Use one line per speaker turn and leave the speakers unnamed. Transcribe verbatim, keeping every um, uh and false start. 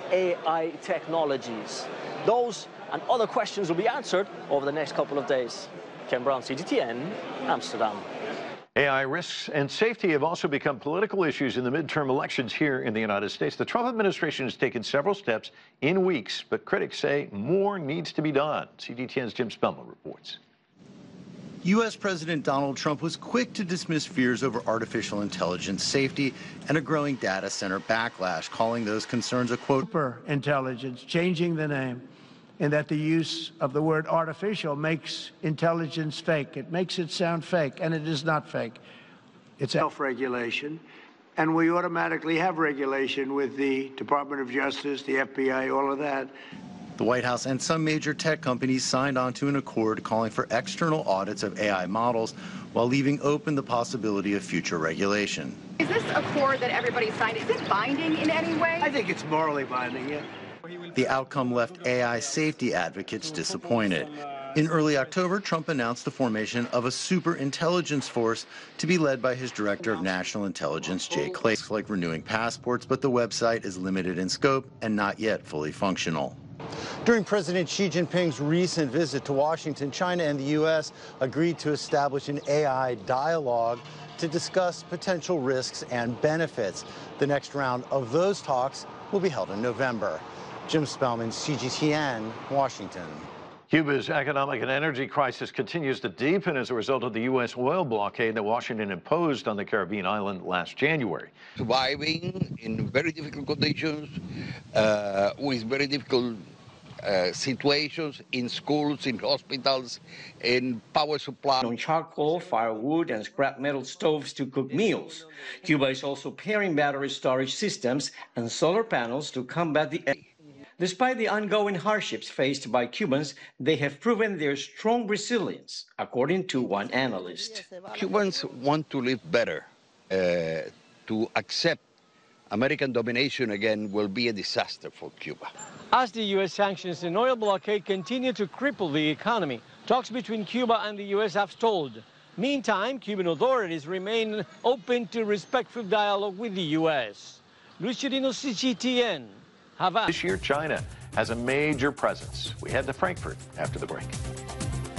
A I technologies? Those and other questions will be answered over the next couple of days. Ken Brown, C G T N, Amsterdam.
A I risks and safety have also become political issues in the midterm elections here in the United States. The Trump administration has taken several steps in weeks, but critics say more needs to be done. C G T N's Jim Spellman reports.
U S President Donald Trump was quick to dismiss fears over artificial intelligence safety and a growing data center backlash, calling those concerns a, quote,
super intelligence, changing the name, and that the use of the word artificial makes intelligence fake. It makes it sound fake, and it is not fake. It's self-regulation, and we automatically have regulation with the Department of Justice, the F B I, all of that.
The White House and some major tech companies signed on to an accord calling for external audits of A I models while leaving open the possibility of future regulation.
Is this accord that everybody signed, is it binding in any way?
I think it's morally binding, yeah.
The outcome left A I safety advocates disappointed. In early October, Trump announced the formation of a super intelligence force to be led by his director of national intelligence, Jay Clay. It's like renewing passports, but the website is limited in scope and not yet fully functional.
During President Xi Jinping's recent visit to Washington, China and the U S agreed to establish an A I dialogue to discuss potential risks and benefits. The next round of those talks will be held in November. Jim Spellman, C G T N, Washington.
Cuba's economic and energy crisis continues to deepen as a result of the U S oil blockade that Washington imposed on the Caribbean island last January.
Surviving in very difficult conditions, uh, with very difficult uh, situations in schools, in hospitals, in power supply.
On charcoal, firewood, and scrap metal stoves to cook meals. Cuba is also pairing battery storage systems and solar panels to combat the Despite the ongoing hardships faced by Cubans, they have proven their strong resilience, according to one analyst.
Cubans want to live better. Uh, to accept American domination again will be a disaster for Cuba.
As the U S sanctions and oil blockade continue to cripple the economy, talks between Cuba and the U S have stalled. Meantime, Cuban authorities remain open to respectful dialogue with the U S. Luis Chirino, C G T N.
This year, China has a major presence. We head to Frankfurt after the break.